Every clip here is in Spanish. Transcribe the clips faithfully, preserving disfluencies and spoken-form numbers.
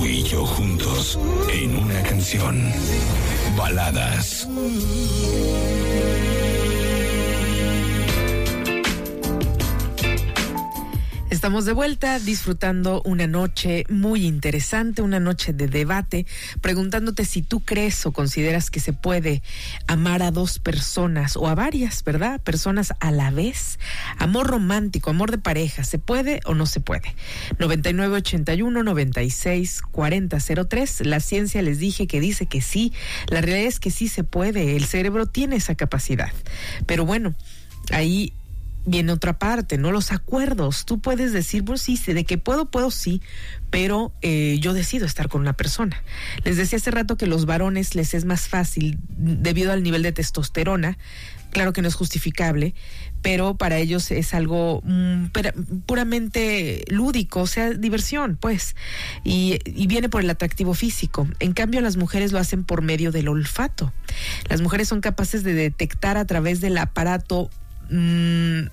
Tú y yo juntos en una canción. Baladas. Estamos de vuelta disfrutando una noche muy interesante, una noche de debate, preguntándote si tú crees o consideras que se puede amar a dos personas o a varias, ¿verdad? Personas a la vez. Amor romántico, amor de pareja, ¿se puede o no se puede? noventa y nueve ochenta y uno noventa y seis cuarenta cero tres. La ciencia les dije que dice que sí. La realidad es que sí se puede. El cerebro tiene esa capacidad. Pero bueno, ahí viene otra parte, ¿no? Los acuerdos. Tú puedes decir, pues sí, de que puedo, puedo sí, pero eh, yo decido estar con una persona. Les decía hace rato que los varones les es más fácil debido al nivel de testosterona. Claro que no es justificable, pero para ellos es algo mm, puramente lúdico, o sea, diversión, pues, y, y viene por el atractivo físico. En cambio, las mujeres lo hacen por medio del olfato. Las mujeres son capaces de detectar a través del aparato Mm,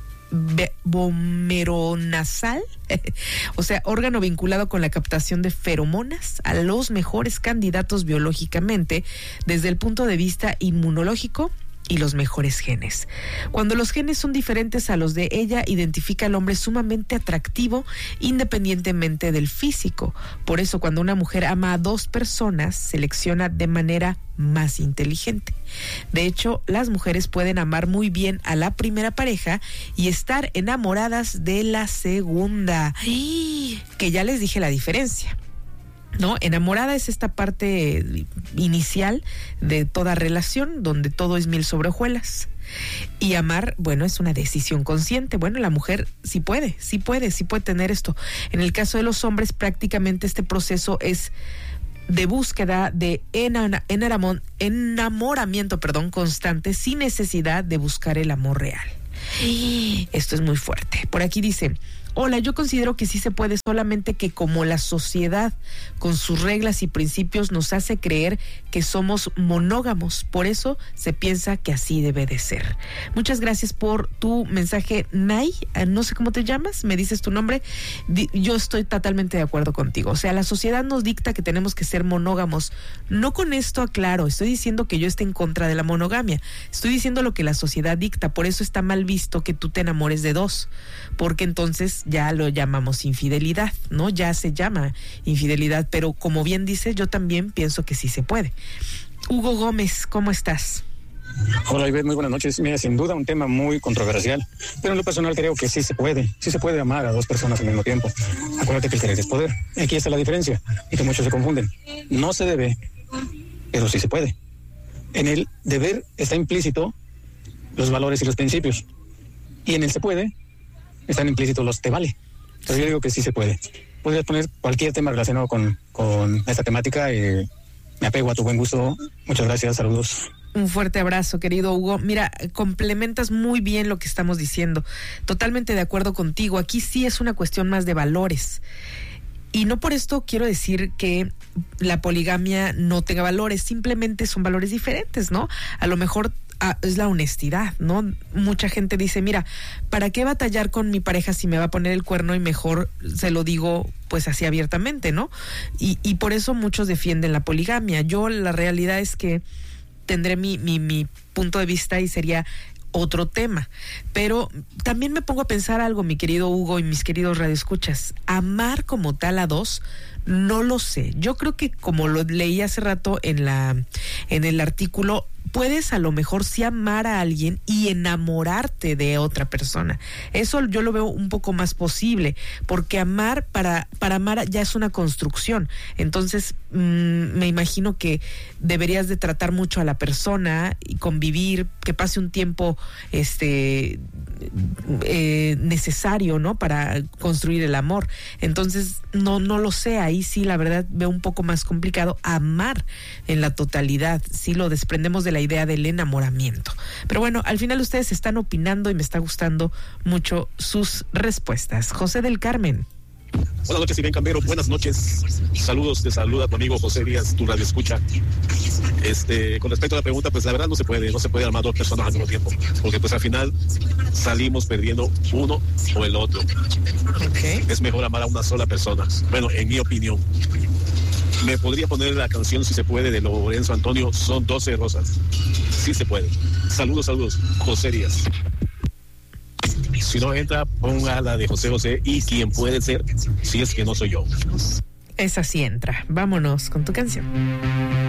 vomeronasal, o sea, órgano vinculado con la captación de feromonas a los mejores candidatos biológicamente desde el punto de vista inmunológico y los mejores genes. Cuando los genes son diferentes a los de ella, identifica al hombre sumamente atractivo independientemente del físico. Por eso, cuando una mujer ama a dos personas, selecciona de manera más inteligente. De hecho, las mujeres pueden amar muy bien a la primera pareja y estar enamoradas de la segunda. Que ya les dije la diferencia, ¿no? Enamorada es esta parte inicial de toda relación donde todo es miel sobre hojuelas. Y amar, bueno, es una decisión consciente. Bueno, la mujer sí puede, sí puede, sí puede tener esto. En el caso de los hombres, prácticamente este proceso es de búsqueda de enamoramiento, perdón, constante, sin necesidad de buscar el amor real. Esto es muy fuerte. Por aquí dice: hola, yo considero que sí se puede, solamente que como la sociedad con sus reglas y principios nos hace creer que somos monógamos, por eso se piensa que así debe de ser. Muchas gracias por tu mensaje, Nay, no sé cómo te llamas, me dices tu nombre. Yo estoy totalmente de acuerdo contigo, o sea, la sociedad nos dicta que tenemos que ser monógamos. No con esto aclaro, estoy diciendo que yo esté en contra de la monogamia, estoy diciendo lo que la sociedad dicta, por eso está mal visto que tú te enamores de dos, porque entonces ya lo llamamos infidelidad, ¿no? Ya se llama infidelidad, pero como bien dices, yo también pienso que sí se puede. Hugo Gómez, ¿cómo estás? Hola, Ivette, muy buenas noches. Mira, sin duda un tema muy controversial, pero en lo personal creo que sí se puede, sí se puede amar a dos personas al mismo tiempo. Acuérdate que el querer es poder. Aquí está la diferencia y que muchos se confunden. No se debe, pero sí se puede. En el deber está implícito los valores y los principios, y en el se puede están implícitos los te vale. Pero yo digo que sí se puede. Podrías poner cualquier tema relacionado con, con esta temática. Eh, me apego a tu buen gusto. Muchas gracias, saludos. Un fuerte abrazo, querido Hugo. Mira, complementas muy bien lo que estamos diciendo. Totalmente de acuerdo contigo. Aquí sí es una cuestión más de valores. Y no por esto quiero decir que la poligamia no tenga valores, simplemente son valores diferentes, ¿no? A lo mejor ah, es la honestidad, ¿no? Mucha gente dice, mira, ¿para qué batallar con mi pareja si me va a poner el cuerno? Y mejor se lo digo pues así abiertamente, ¿no? Y, y por eso muchos defienden la poligamia. Yo la realidad es que tendré mi, mi, mi punto de vista y sería otro tema, pero también me pongo a pensar algo, mi querido Hugo y mis queridos radioescuchas. Amar como tal a dos, no lo sé. Yo creo que, como lo leí hace rato en la en el artículo, puedes a lo mejor sí amar a alguien y enamorarte de otra persona. Eso yo lo veo un poco más posible, porque amar, para, para amar ya es una construcción. Entonces, mmm, me imagino que deberías de tratar mucho a la persona y convivir, que pase un tiempo este eh, necesario, ¿no? Para construir el amor. Entonces, no, no lo sé, ahí sí la verdad veo un poco más complicado amar en la totalidad, si lo desprendemos de la idea del enamoramiento. Pero bueno, al final ustedes están opinando y me está gustando mucho sus respuestas. José del Carmen. Buenas noches, Iván Cambero. Buenas noches. Saludos, te saluda tu amigo José Díaz, tu radio escucha. Este, con respecto a la pregunta, pues la verdad no se puede, no se puede armar dos personas al mismo tiempo, porque pues al final salimos perdiendo uno o el otro. Okay. Es mejor amar a una sola persona. Bueno, en mi opinión. ¿Me podría poner la canción, si se puede, de Lorenzo Antonio? Son doce rosas. Sí se puede. Saludos, saludos. José Díaz. Si no entra, ponga la de José José y quien puede ser, si es que no soy yo. Esa sí entra. Vámonos con tu canción.